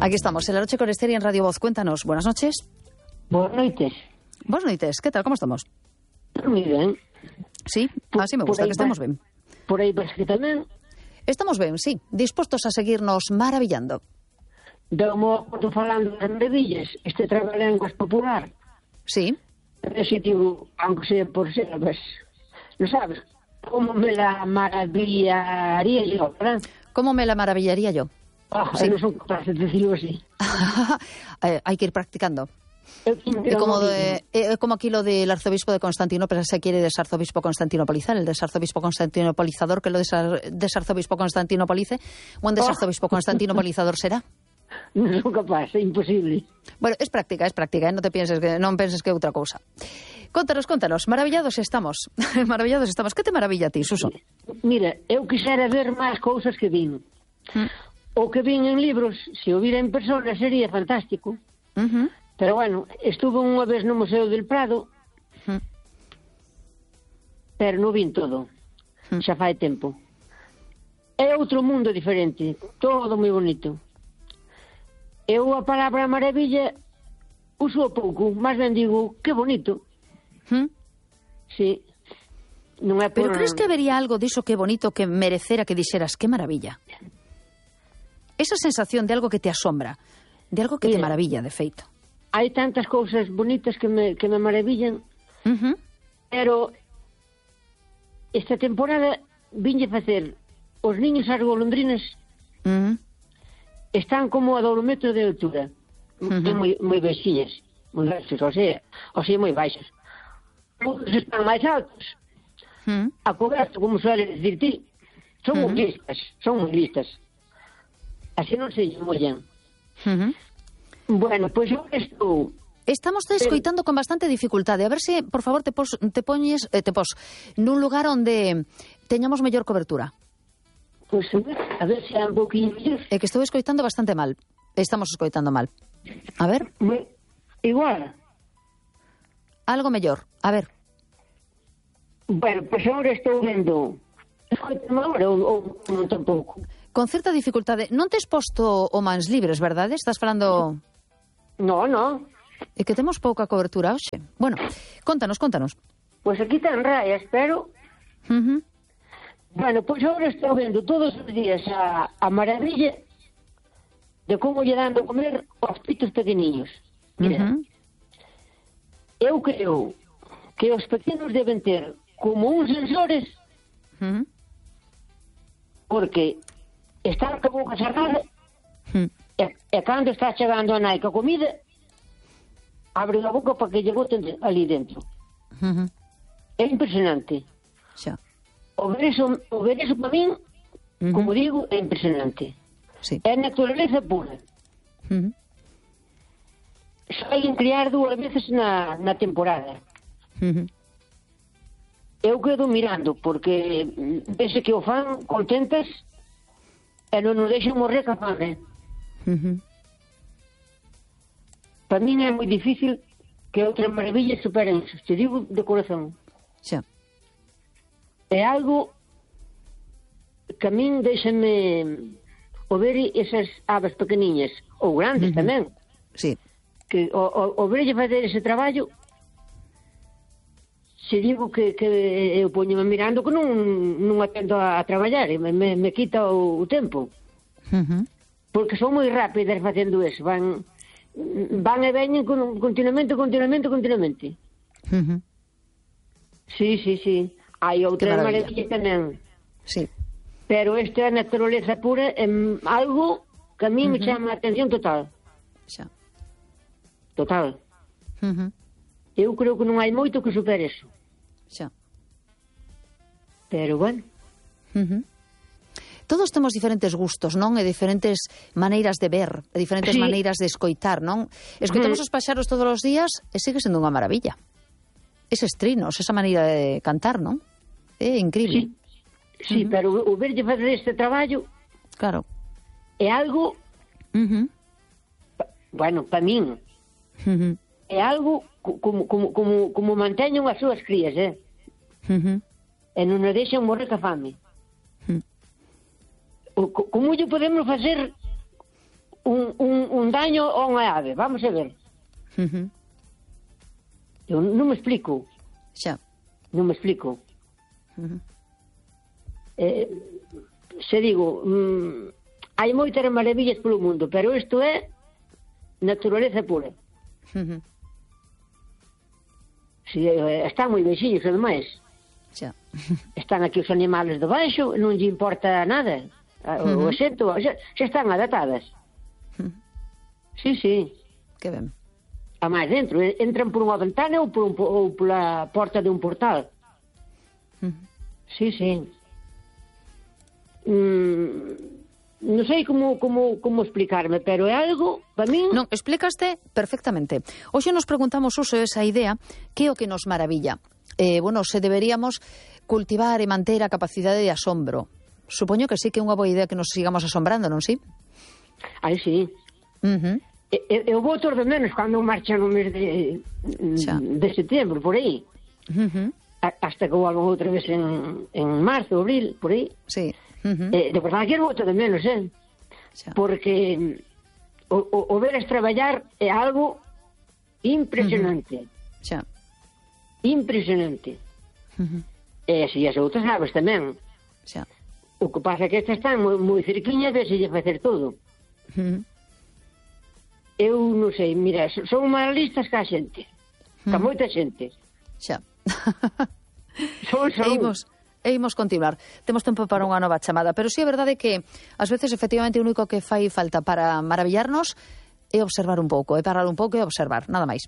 Aquí estamos, en La Noche con Ester y en Radio Voz. Cuéntanos, buenas noches. Boas noites. Buenas noites, ¿qué tal? ¿Cómo estamos? Moi ben. Sí, así me gusta, que estamos ben. Por aí vas que tamén. Estamos ben, sí, dispostos a seguirnos maravillando. Deu-me acordo falando das maravillas, este trabalenguas popular. Sí. Ese digo, aunque sea por selvas, ¿no sabes? Como me la maravillaría yo, ¿verdad? ¿Cómo me la maravillaría yo? Sí. No son capaces de decirlo así. Hay que ir practicando. Como aquí lo del arzobispo de Constantinopla se quiere desarzobispo constantinopolizar, el desarzobispo constantinopolizador que lo desarzobispo constantinopolice, o un desarzobispo constantinopolizador será. Non son capaz, é imposible. Bueno, es práctica, non penses que é outra cousa. Contanos, maravillados estamos. Maravillados estamos. Que te maravilla a ti, Suso? Mira, eu quixera ver máis cousas que vin. O que vin en libros, se o vira en persona sería fantástico. Pero bueno, estuve unha vez no Museo del Prado, pero non vin todo. Xa fai tempo. É outro mundo diferente, todo moi bonito. Eu a palabra maravilla uso pouco, máis ben digo, que bonito. Sí. Non é por... Pero crees que habería algo diso que bonito que merecera que dixeras que maravilla? Esa sensación de algo que te asombra, de algo que te maravilla, de feito. Hai tantas cousas bonitas que me maravillan, pero esta temporada vinlle facer os niños ás golondrinas están como a 2 metros de altura, moi baixinhas, moi baixas, ou sea, moi baixas. Outros están máis altos, a coberto, como suele decir ti, son moi listas. Así non se mollan. Bueno, pois eu estou... Estamos te escoitando con bastante dificultade. A ver se, por favor, te pos nun lugar onde teñamos mellor cobertura. Pois a ver se é un pouquinho mellor. É que estou escoitando bastante mal. Estamos escoitando mal. A ver. Igual. Algo mellor. A ver. Bueno, pois agora estou vendo... Escoitame agora ou non tampouco? Con certa dificultade. Non tes posto o mans libres, verdade? Estás falando... No. É que temos pouca cobertura hoxe. Bueno, contanos. Pois aquí ten raias, pero... Bueno, pois agora estou vendo todos os días a maravilla de como lle dando a comer aos pitos pequeniños. Mira, eu creo que os pequenos deben ter como uns sensores porque están ca boca cerrada e cando está chegando a nai ca comida abre a boca para que lle boten ali dentro. É impresionante. Xa. O ver eso para min, como digo, é impresionante. Sí. É naturaleza pura. Saen criar 2 veces na temporada. Eu quedo mirando, porque vese que o fan contentas e non nos deixan morrer ca fame. Para min é moi difícil que outras maravillas superen eso. Te digo de corazón. Xa. É algo que a min deixame o ver esas aves pequeniñas, ou grandes tamén. Sí. Que o verlle fazer ese traballo, se digo que eu poñome mirando que non atendo a traballar, me quita o tempo. Porque son moi rápidas facendo eso, van e veñen continuamente. Sí. Hai outras maravillas tamén. Sí. Pero esta é a naturaleza pura, é algo que a mí me chama a atención total. Xa. Total. Eu creo que non hai moito que supere eso. Xa. Pero bueno. Todos temos diferentes gustos, non? E diferentes maneiras de ver, e diferentes maneiras de escoitar, non? Escoitamos os paxaros todos os días e sigue sendo unha maravilla. Eses trinos, esa maneira de cantar, non? É incrível. Sí, pero o verlle fazer este traballo... Claro. É algo... Bueno, para min... É algo como manteñen as súas crías, e non nos deixan morrer ca fame. Como lle podemos facer un daño a unha ave, vamos a ver. Eu non me explico. Xa. Non me explico. Se digo, hai moitas maravillas polo mundo, pero isto é naturaleza pura. Si, están moi bexiños, ademais. Xa. Están aquí os animales debaixo, non lle importa nada. O xento, xa están adaptadas. Sí, sí. Que ben. A máis dentro, entran por unha ventana ou pola porta de un portal. Sí, sí. Non sei como explicarme, pero é algo, para min... Non, explicaste perfectamente. Hoxe nos preguntamos uso esa idea, que é o que nos maravilla. Bueno, se deberíamos cultivar e manter a capacidade de asombro. Supoño que sí que é unha boa idea que nos sigamos asombrando, non sí? Ai, sí. Eu vou todos de menos cando marcha no mes de setembro, por aí. Hasta que volvo outra vez en marzo, abril, por aí. Sí. De verdade que eu vou todos de menos, porque o veres traballar é algo impresionante. Xa. Impresionante. E así as outras aves tamén. Xa. O que pasa é que estas están moi cerquiñas de se lle facer todo. Eu non sei, mira, son máis listas que a xente. Que moita xente. Xa. Son. E imos continuar. Temos tempo para unha nova chamada, pero sí é verdade que ás veces efectivamente o único que fai falta para maravillarnos é observar un pouco, é parar un pouco e observar, nada máis.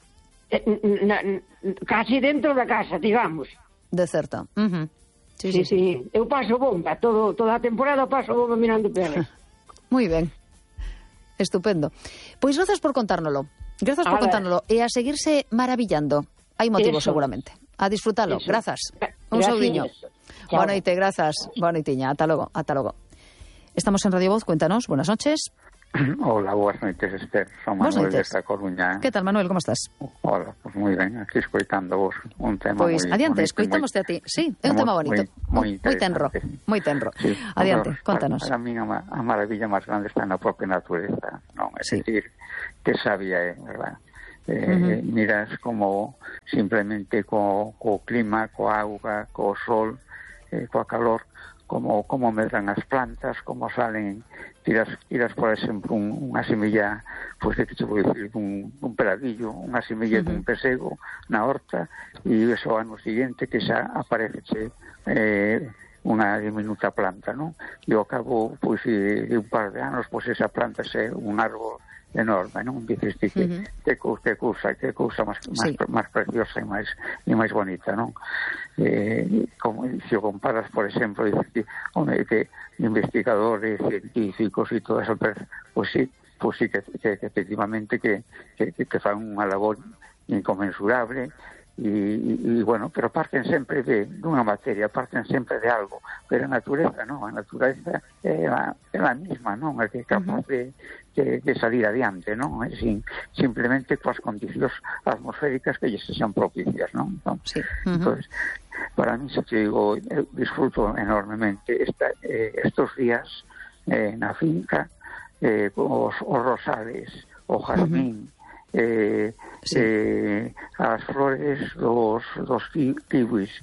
Casi dentro da casa, digamos. De certo. Sí. Eu paso bomba, toda a temporada paso bomba mirando peles. Moi ben. Estupendo. Pois grazas por contárnolo. Grazas por contárnolo. E a seguirse maravillando. Hai motivos seguramente. A disfrutalo. Grazas. Un saudiño. Boa noite, grazas. Boa noitiña. Ata logo. Estamos en Radio Voz. Cuéntanos. Buenas noches. Hola, boas noites, Esther. Son Manuel desde a Coruña. Que tal, Manuel, como estás? Hola, pues moi ben, aquí escoitando vos un tema pois, adiante, escoitámoste a ti. Sí, é un tema bonito. Moi tenro. Sí, adiante, contanos. Para mí a maravilla máis grande está na propia natureza, non? É dicir, que sabia é, verdad? Miras como simplemente co clima, coa auga, co sol, coa calor, como medran as plantas, como salen, tiras por exemplo unha semilla, pois que te vou dicir, un peladillo, unha semilla dun pesego na horta, e iso ano seguinte que xa aparece unha diminuta planta, non? E ao cabo, pois, de un par de anos, pois esa planta é un árbol enorme, non? Dices que cousa máis preciosa e máis bonita, non? Como se o comparas, por exemplo, dices que investigadores, científicos e todo eso, pois sí que efectivamente que fan unha labor inconmensurable. E bueno, pero parten sempre dunha materia, parten sempre de algo, pero a natureza non, a natureza é a mesma, non, é que é capaz de salir adiante, non, simplemente coas condicións atmosféricas que lles sexan propicias, non? Entón, para mí, se te digo, eu disfruto enormemente estos días na finca, os rosales, o jardín, as flores dos kiwis,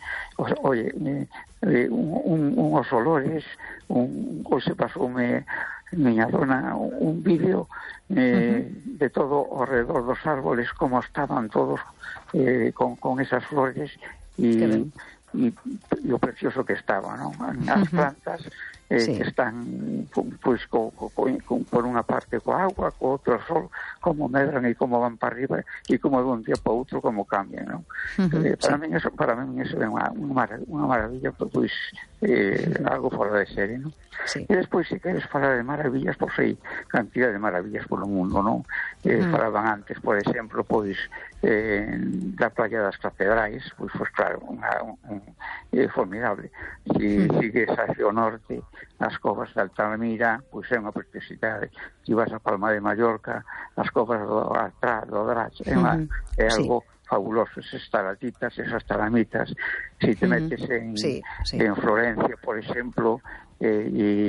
uns olores, hoxe pasoume miña dona un vídeo de todo ao redor dos árboles, como estaban todos con esas flores e o precioso que estaba, non? As plantas que están pois por unha parte coa agua, co outro sol, como medran e como van para arriba e como de un día para outro como cambian, non? Para min eso é unha maravilla, pois algo fora de serie, non? E despois, se queres falar de maravillas, pois hai cantidad de maravillas polo mundo, non? Falaban antes, por exemplo, pois da playa das Catedrais, pois claro, formidable. Se sigues hacia o norte, as covas de Altamira, pois é unha preciosidade. Se vas a Palma de Mallorca, as covas do Drac, é algo fabuloso, esas estalactitas, esas talamitas. Se te metes en Florencia, por exemplo, e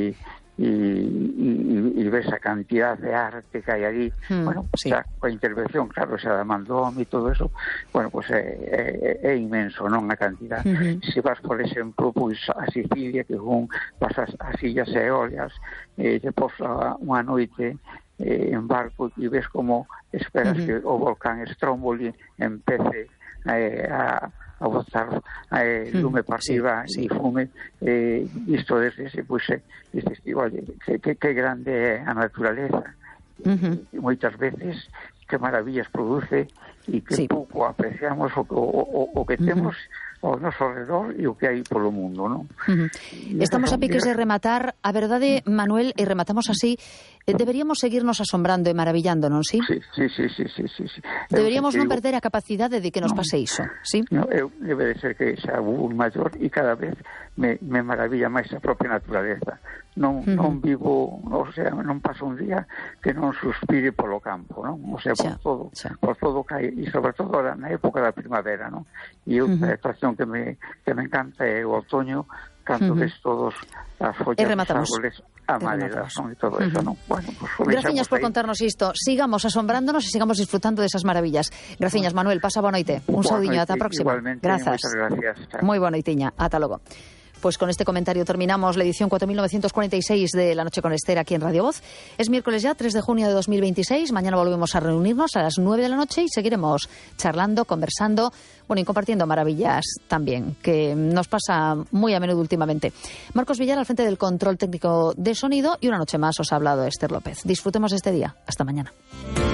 e ves a cantidad de arte que hai ali, bueno, sí. xa, coa intervención, claro, xa da Mandón e todo eso, bueno, pues é inmenso, non, a cantidad. Se vas, por exemplo, pois a Sicilia, que vas as Illas Eolias, depois unha noite en barco e ves como esperas que o volcán Stromboli empece a botar lume para arriba e fume, isto desde ese, pois, dices, oye, que grande é a naturaleza, e moitas veces que maravillas produce e que pouco apreciamos o que temos ao noso redor e o que hai polo mundo, non? Estamos a piques de rematar. A verdade, Manuel, e rematamos así, deberíamos seguirnos asombrando e maravillando, non, si? Sí. Deberíamos non perder a capacidade de que nos pase iso, si? Debe de ser que xa un maior e cada vez me maravilla máis a propia naturaleza. Non vivo, o sea, non paso un día que non suspire polo campo, non? O sea, por todo que hai, e sobre todo na época da primavera, non? E outra estación que me encanta é o outoño, cando ves todos as follas dos árboles amarelas, non? E todo eso, non? Bueno, pues, graciñas por contarnos isto. Sigamos asombrándonos e sigamos disfrutando desas maravillas. Graciñas, Manuel. Pasa boa noite. Un saudiño, ata a próxima. Igualmente, grazas. Gracias. Moi boa noitiña. Ata logo. Pues con este comentario terminamos la edición 4946 de La Noche con Esther aquí en Radio Voz. Es miércoles ya, 3 de junio de 2026. Mañana volvemos a reunirnos a las 9 de la noche y seguiremos charlando, conversando, bueno, y compartiendo maravillas también, que nos pasa muy a menudo últimamente. Marcos Villar al frente del control técnico de sonido y una noche más os ha hablado Esther López. Disfrutemos este día. Hasta mañana.